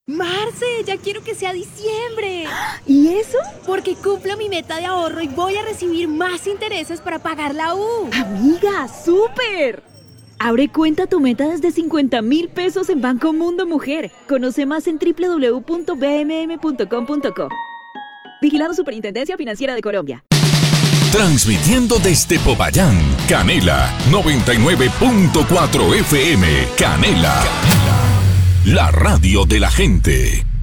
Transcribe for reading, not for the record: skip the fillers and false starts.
Marce, ya quiero que sea diciembre. ¿Y eso? Porque cumplo mi meta de ahorro y voy a recibir más intereses para pagar la U. Amiga, ¡súper! Abre cuenta tu meta desde 50,000 pesos en Banco Mundo Mujer. Conoce más en www.bmm.com.co. Vigilado Superintendencia Financiera de Colombia. Transmitiendo desde Popayán, Canela, 99.4 FM, Canela, la radio de la gente.